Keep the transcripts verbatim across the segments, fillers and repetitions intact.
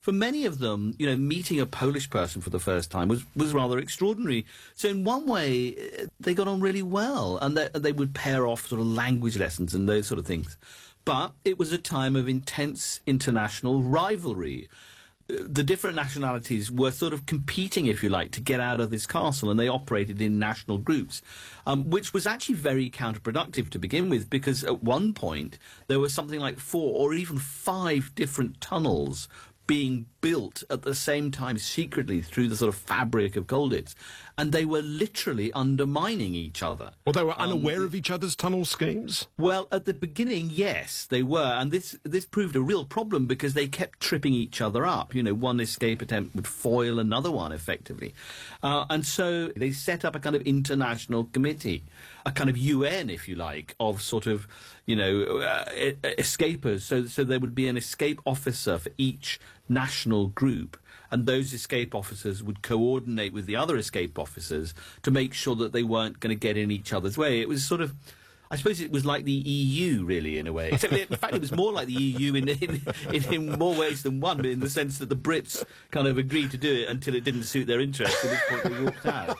for many of them, you know, meeting a Polish person for the first time was, was rather extraordinary. So in one way, uh, they got on really well, and they, they would pair off sort of language lessons and those sort of things. But it was a time of intense international rivalry. The different nationalities were sort of competing, if you like, to get out of this castle, and they operated in national groups, um, which was actually very counterproductive to begin with, because at one point there was something like four or even five different tunnels being built at the same time secretly through the sort of fabric of Colditz, and they were literally undermining each other. Well, they were unaware um, of each other's tunnel schemes? Well, at the beginning, yes, they were, and this this proved a real problem because they kept tripping each other up. You know, one escape attempt would foil another one, effectively. Uh, and so they set up a kind of international committee, a kind of U N, if you like, of sort of, you know, uh, escapers. So, so there would be an escape officer for each national group, and those escape officers would coordinate with the other escape officers to make sure that they weren't going to get in each other's way. It was sort of, I suppose it was like the E U, really, in a way. Except, in fact, it was more like the E U in, in, in, in more ways than one, in the sense that the Brits kind of agreed to do it until it didn't suit their interests, at which point they walked out.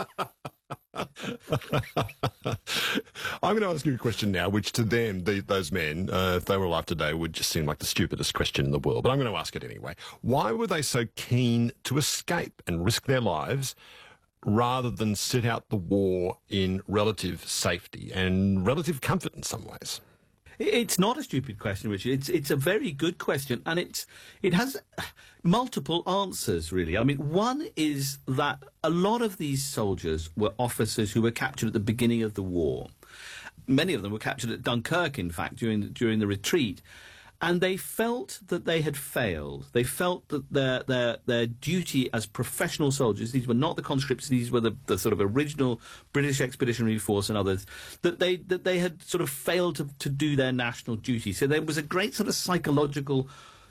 I'm going to ask you a question now, which to them, the, those men, uh, if they were alive today, would just seem like the stupidest question in the world. But I'm going to ask it anyway. Why were they so keen to escape and risk their lives rather than sit out the war in relative safety and relative comfort in some ways? It's not a stupid question, Richard. It's it's a very good question, and it's it has multiple answers, really. I mean, one is that a lot of these soldiers were officers who were captured at the beginning of the war. Many of them were captured at Dunkirk, in fact, during the, during the retreat. And they felt that they had failed. They felt that their their their duty as professional soldiers, these were not the conscripts, these were the, the sort of original British Expeditionary Force and others, that they that they had sort of failed to, to do their national duty. So there was a great sort of psychological,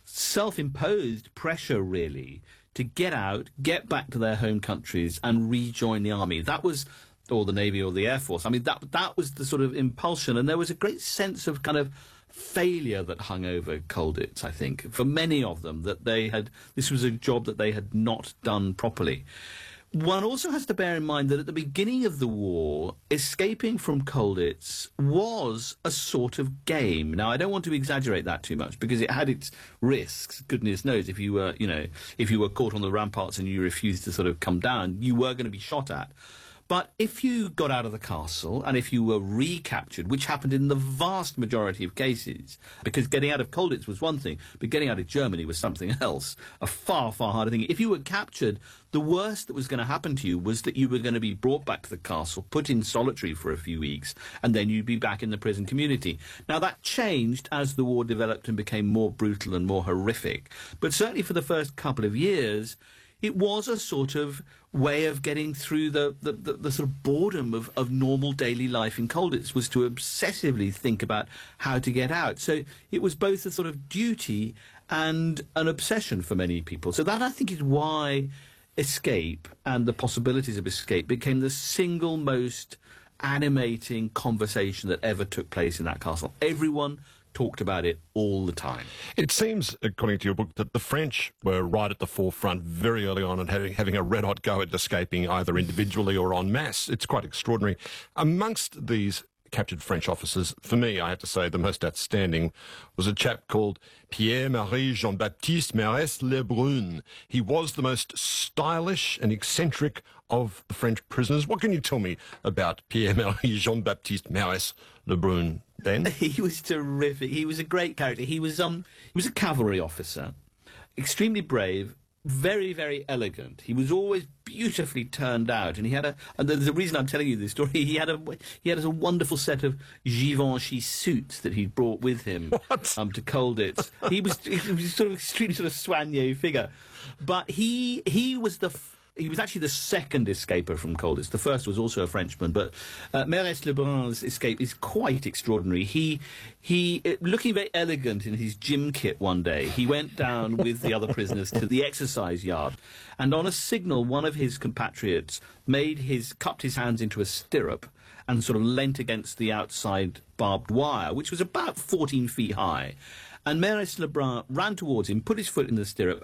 self-imposed pressure, really, to get out, get back to their home countries and rejoin the army. That was, or the Navy or the Air Force. I mean, that that was the sort of impulsion, and there was a great sense of kind of failure that hung over Colditz, I think, for many of them, that they had, this was a job that they had not done properly. One also has to bear in mind that at the beginning of the war, escaping from Colditz was a sort of game. Now, I don't want to exaggerate that too much, because it had its risks. Goodness knows, if you were, you know, if you were caught on the ramparts and you refused to sort of come down, you were going to be shot at. But if you got out of the castle, and if you were recaptured, which happened in the vast majority of cases, because getting out of Colditz was one thing, but getting out of Germany was something else, a far, far harder thing. If you were captured, the worst that was going to happen to you was that you were going to be brought back to the castle, put in solitary for a few weeks, and then you'd be back in the prison community. Now, that changed as the war developed and became more brutal and more horrific. But certainly for the first couple of years, it was a sort of way of getting through the, the, the, the sort of boredom of, of normal daily life in Colditz, was to obsessively think about how to get out. So it was both a sort of duty and an obsession for many people. So that, I think, is why escape and the possibilities of escape became the single most animating conversation that ever took place in that castle. Everyone talked about it all the time. It seems, according to your book, that the French were right at the forefront very early on and having, having a red-hot go at escaping either individually or en masse. It's quite extraordinary. Amongst these captured French officers, for me, I have to say, the most outstanding was a chap called Pierre-Marie Jean-Baptiste Mares Lebrun. He was the most stylish and eccentric of the French prisoners. What can you tell me about Pierre-Marie Jean-Baptiste Mares Lebrun, Ben? He was terrific. He was a great character. He was um he was a cavalry officer, extremely brave, very, very elegant. He was always beautifully turned out, and he had a, and there's a reason I'm telling you this story, he had a, he had a wonderful set of Givenchy suits that he'd brought with him. What? Um, to Colditz. He was, he was sort of extremely sort of soigné figure. But he, he was the, f- he was actually the second escaper from Colditz. The first was also a Frenchman, but uh, Mares Lebrun's escape is quite extraordinary. He, he, uh, looking very elegant in his gym kit one day, he went down with the other prisoners to the exercise yard, and on a signal, one of his compatriots made his, cupped his hands into a stirrup and sort of leant against the outside barbed wire, which was about fourteen feet high. And Mares Lebrun ran towards him, put his foot in the stirrup,